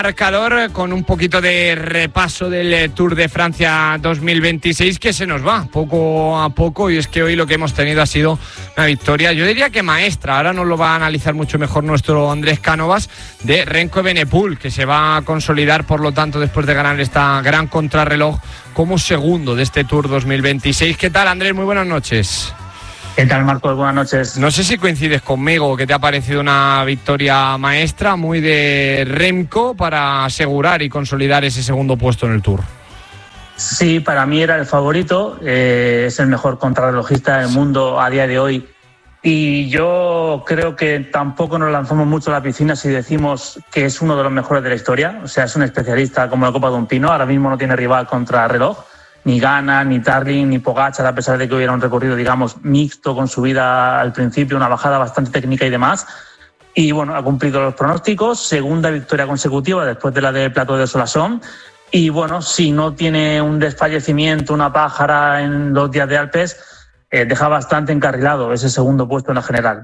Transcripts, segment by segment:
Marcador con un poquito de repaso del Tour de Francia 2026 que se nos va poco a poco, y es que hoy lo que hemos tenido ha sido una victoria, yo diría que maestra, ahora nos lo va a analizar mucho mejor nuestro Andrés Cánovas, de Remco Evenepoel, que se va a consolidar por lo tanto después de ganar esta gran contrarreloj como segundo de este Tour 2026. ¿Qué tal, Andrés? Muy buenas noches. ¿Qué tal, Marcos? Buenas noches. No sé si coincides conmigo, que te ha parecido una victoria maestra, muy de Remco, para asegurar y consolidar ese segundo puesto en el Tour. Sí, para mí era el favorito, es el mejor contrarrelojista del mundo a día de hoy, y yo creo que tampoco nos lanzamos mucho a la piscina si decimos que es uno de los mejores de la historia. O sea, es un especialista como la Copa de un Pino, ahora mismo no tiene rival contrarreloj. Ni Ganna, ni Tarling, ni Pogačar, a pesar de que hubiera un recorrido, digamos, mixto con subida al principio, una bajada bastante técnica y demás. Y bueno, ha cumplido los pronósticos, segunda victoria consecutiva después de la del Plateau de Soissons. Y bueno, si no tiene un desfallecimiento, una pájara en los días de Alpes, deja bastante encarrilado ese segundo puesto en la general.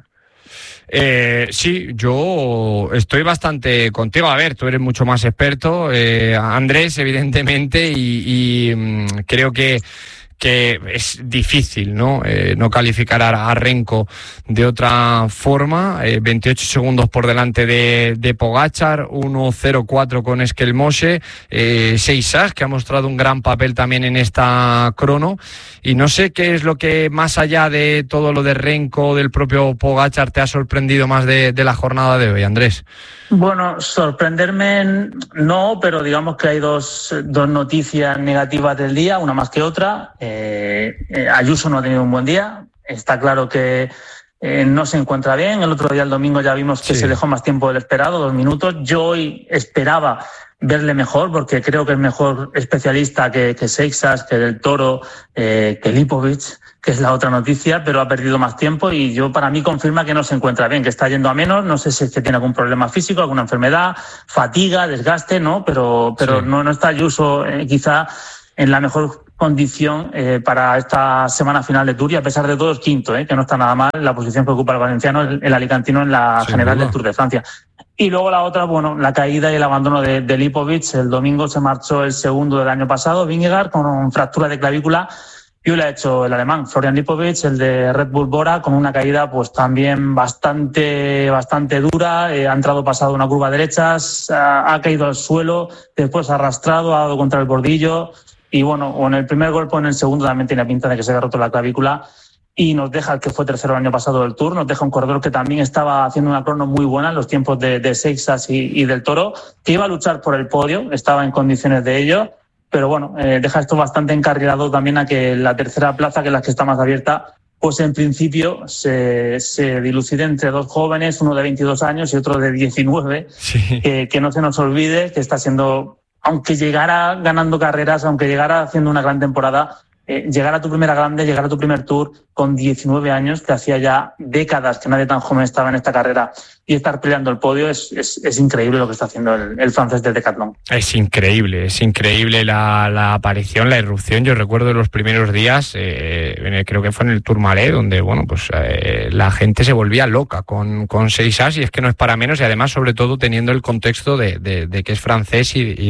Sí, yo estoy bastante contigo. A ver, tú eres mucho más experto, Andrés, evidentemente, y creo que es difícil, ¿no? No calificar a Remco de otra forma. 28 segundos por delante de Pogačar, 1.04 con Esquelmose, Seisas, que ha mostrado un gran papel también en esta crono. Y no sé qué es lo que, más allá de todo lo de Remco, del propio Pogačar, te ha sorprendido más de la jornada de hoy, Andrés. Bueno, sorprenderme no, pero digamos que hay dos noticias negativas del día, una más que otra. Ayuso no ha tenido un buen día, está claro que no se encuentra bien. El otro día, el domingo, ya vimos que se dejó más tiempo del esperado, 2 minutos. Yo hoy esperaba verle mejor, porque creo que es mejor especialista que Seixas, que Del Toro, que Lipovic, que es la otra noticia, pero ha perdido más tiempo, y para mí confirma que no se encuentra bien, que está yendo a menos. No sé si es que tiene algún problema físico, alguna enfermedad, fatiga, desgaste, ¿no? Pero sí, no está Ayuso quizá en la mejor condición para esta semana final de Tour, y a pesar de todo es quinto, que no está nada mal la posición que ocupa el valenciano, el alicantino, en la general del Tour de Francia. Y luego la otra, bueno, la caída y el abandono de Lipovic. El domingo se marchó el segundo del año pasado, Vingegaard, con fractura de clavícula, y hoy lo ha hecho el alemán, Florian Lipovic, el de Red Bull Bora, con una caída pues también bastante dura. Ha entrado pasado una curva derecha, ha caído al suelo, después ha arrastrado, ha dado contra el bordillo, y bueno, o en el primer golpe o en el segundo también tiene pinta de que se ha roto la clavícula. Y nos deja el que fue tercero el año pasado del Tour, nos deja un corredor que también estaba haciendo una crono muy buena en los tiempos de Seixas y Del Toro, que iba a luchar por el podio, estaba en condiciones de ello, pero bueno, deja esto bastante encarrilado también a que la tercera plaza, que es la que está más abierta, pues en principio se dilucide entre dos jóvenes, uno de 22 años y otro de 19, sí. Que no se nos olvide que está siendo, aunque llegara ganando carreras, aunque llegara haciendo una gran temporada, llegar a tu primera grande, llegar a tu primer Tour con 19 años, que hacía ya décadas que nadie tan joven estaba en esta carrera, y estar peleando el podio, es increíble lo que está haciendo el francés del Decathlon. Es increíble la aparición, la irrupción. Yo recuerdo los primeros días, creo que fue en el Tourmalet, donde bueno, pues la gente se volvía loca con Seixas, y es que no es para menos, y además sobre todo teniendo el contexto de que es francés y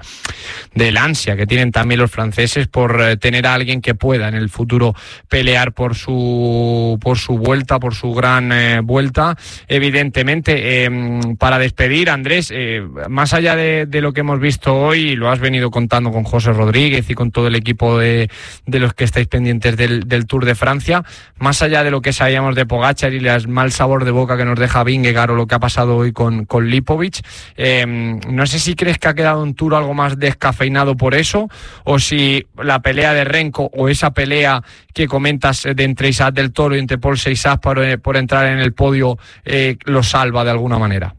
del ansia que tienen también los franceses por tener a alguien que pueda en el futuro pelear por su vuelta, por su gran vuelta. Evidentemente, para despedir, Andrés, más allá de lo que hemos visto hoy, y lo has venido contando con José Rodríguez y con todo el equipo de los que estáis pendientes del Tour de Francia, más allá de lo que sabíamos de Pogačar y el mal sabor de boca que nos deja Vingegaard, o lo que ha pasado hoy con Lipovic, no sé si crees que ha quedado un Tour algo más descafeinado por eso, o si la pelea de Remco, o esa pelea que comentas de entre Isaac Del Toro y entre Paul Seixas por entrar en el podio, lo salva de alguna manera.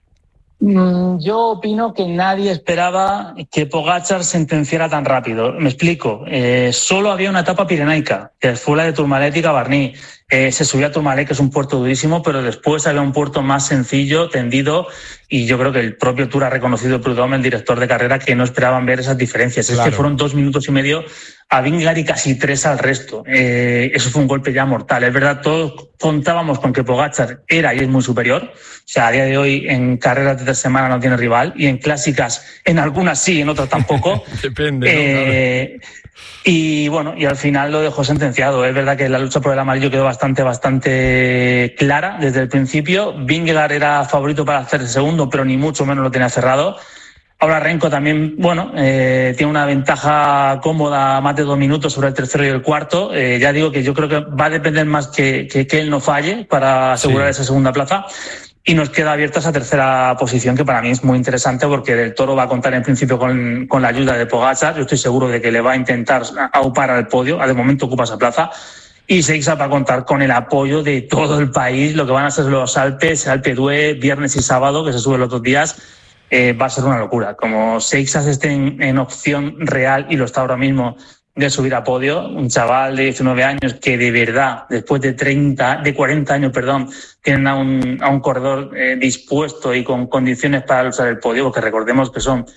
Yo opino que nadie esperaba que Pogačar sentenciara tan rápido. Me explico. Solo había una etapa pirenaica, que fue la de Tourmalet y Gavarnie. se subía a Tourmalet, que es un puerto durísimo, pero después había un puerto más sencillo, tendido, y yo creo que el propio Tour ha reconocido, Prudhomme, el director de carrera, que no esperaban ver esas diferencias. Claro. Es que fueron 2 minutos y medio a Vingegaard y casi 3 al resto. Eso fue un golpe ya mortal. Es verdad, todos contábamos con que Pogačar era y es muy superior. O sea, a día de hoy en carreras de 3 semanas no tiene rival, y en clásicas, en algunas sí, en otras tampoco. Depende, ¿no? Claro. Y bueno, y al final lo dejó sentenciado. Es verdad que la lucha por el amarillo quedó bastante clara desde el principio. Vingegaard era favorito para hacerse segundo, pero ni mucho menos lo tenía cerrado. Ahora Renko también, bueno, tiene una ventaja cómoda, más de 2 minutos sobre el tercero y el cuarto. Ya digo que yo creo que va a depender más que él no falle para asegurar esa segunda plaza. Y nos queda abierta esa tercera posición, que para mí es muy interesante, porque Del Toro va a contar en principio con la ayuda de Pogačar. Yo estoy seguro de que le va a intentar aupar al podio. De momento ocupa esa plaza. Y Seixas va a contar con el apoyo de todo el país. Lo que van a ser los Alpes, Alpe d'Huez, viernes y sábado, que se sube los 2 días, va a ser una locura. Como Seixas esté en opción real, y lo está ahora mismo, de subir a podio, un chaval de 19 años que de verdad, después de 40 años, tienen a un corredor dispuesto y con condiciones para luchar el podio, porque recordemos que son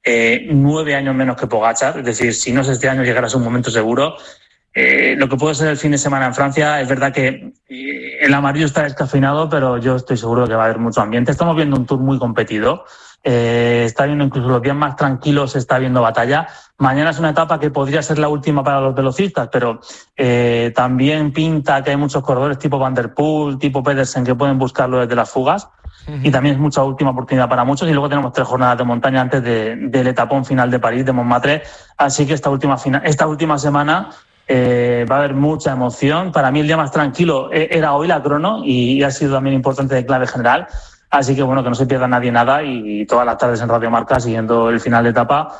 9 años menos que Pogačar. Es decir, si no es este año, llegará a un momento seguro. Lo que puede ser el fin de semana en Francia, es verdad que el amarillo está descafeinado, pero yo estoy seguro de que va a haber mucho ambiente. Estamos viendo un Tour muy competido. Está viendo incluso los días más tranquilos, está viendo batalla. Mañana es una etapa que podría ser la última para los velocistas, pero también pinta que hay muchos corredores tipo Van der Poel, tipo Pedersen, que pueden buscarlo desde las fugas. Y también es mucha última oportunidad para muchos. Y luego tenemos 3 jornadas de montaña antes del etapón final de París, de Montmartre. Así que esta última semana va a haber mucha emoción. Para mí el día más tranquilo era hoy la crono, y ha sido también importante de clave general. Así que bueno, que no se pierda nadie nada, y todas las tardes en Radio Marca siguiendo el final de etapa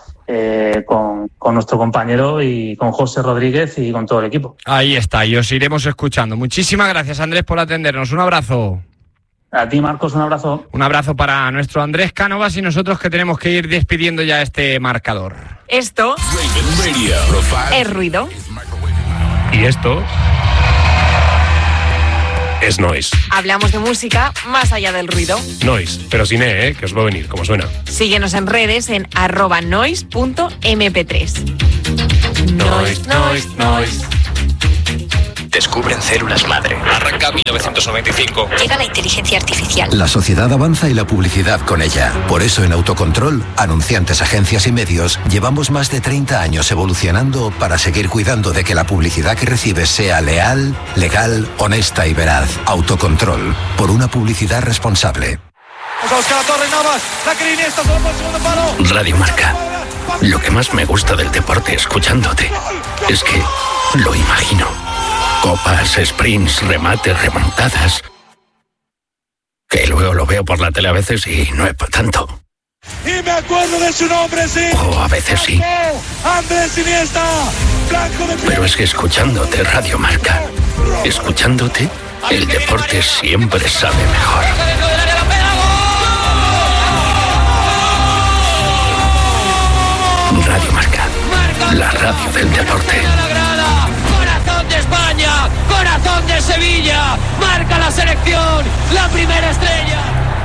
con nuestro compañero y con José Rodríguez y con todo el equipo. Ahí está, y os iremos escuchando. Muchísimas gracias, Andrés, por atendernos. Un abrazo. A ti, Marcos, un abrazo. Un abrazo para nuestro Andrés Cánovas, y nosotros que tenemos que ir despidiendo ya este marcador. Esto es ruido. Y esto es Noise. Hablamos de música más allá del ruido. Noise, pero sin que os va a venir, como suena. Síguenos en redes en @noise.mp3. Noise. Descubren células madre. Arranca 1995. Llega la inteligencia artificial. La sociedad avanza y la publicidad con ella. Por eso en Autocontrol, anunciantes, agencias y medios, llevamos más de 30 años evolucionando para seguir cuidando de que la publicidad que recibes sea leal, legal, honesta y veraz. Autocontrol, por una publicidad responsable. Radio Marca. Lo que más me gusta del deporte escuchándote es que lo imagino. Copas, sprints, remates, remontadas. Que luego lo veo por la tele a veces y no es para tanto. Y me acuerdo de su nombre, sí. O a veces sí. Andrés Iniesta, blanco de piel. Pero es que escuchándote Radio Marca, escuchándote, el deporte siempre sabe mejor. Radio Marca, la radio del deporte. Corazón de España, corazón de Sevilla, marca la selección, la primera estrella.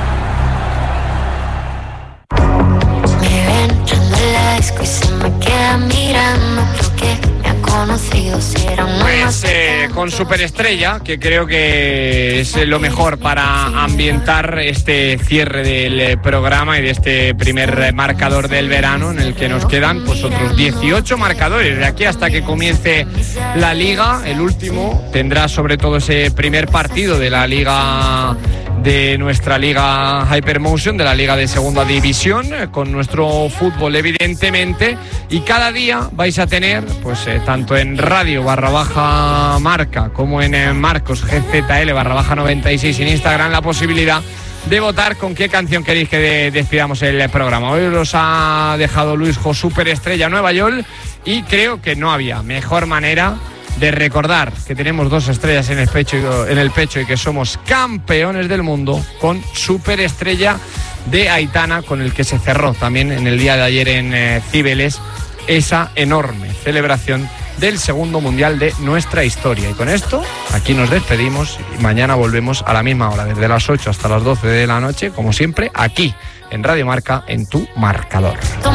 Me ven entrando en la disco y se me queda mirando, porque me ha conocido, será un Pues con Superestrella, que creo que es lo mejor para ambientar este cierre del programa y de este primer marcador del verano, en el que nos quedan pues otros 18 marcadores. De aquí hasta que comience la Liga, el último tendrá sobre todo ese primer partido de la Liga, de nuestra Liga Hypermotion, de la Liga de Segunda División, con nuestro fútbol evidentemente, y cada día vais a tener pues tanto en radio /marca como en Marcos GZL /96 en Instagram la posibilidad de votar con qué canción queréis que despidamos el programa. Hoy los ha dejado Luisjo Superestrella Nueva York, y creo que no había mejor manera de recordar que tenemos 2 estrellas en el pecho y que somos campeones del mundo con Superestrella de Aitana, con el que se cerró también en el día de ayer en Cibeles esa enorme celebración del segundo mundial de nuestra historia. Y con esto, aquí nos despedimos y mañana volvemos a la misma hora, desde las 8 hasta las 12 de la noche, como siempre, aquí en Radio Marca, en tu marcador.